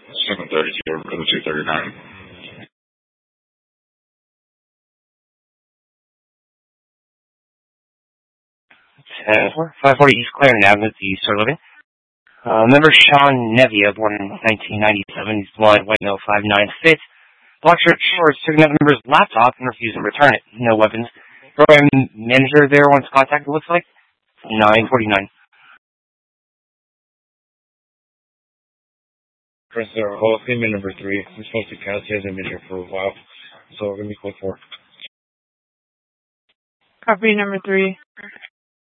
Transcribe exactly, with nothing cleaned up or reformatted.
seven thirty-two, two thirty-nine. ten four, five forty East Clarendon Avenue, the Sir Living. Uh, member Sean Nevia, born in nineteen ninety-seven. He's blind, white male, five nine, fit. Black shirt, shorts, took another member's laptop and refused to return it. No weapons. Program manager there wants contact, it looks like. nine forty-nine. Chris, uh, Hall of Fame number three. I'm supposed to cast. He hasn't been here for a while, so we're going to be close four. Copy number three.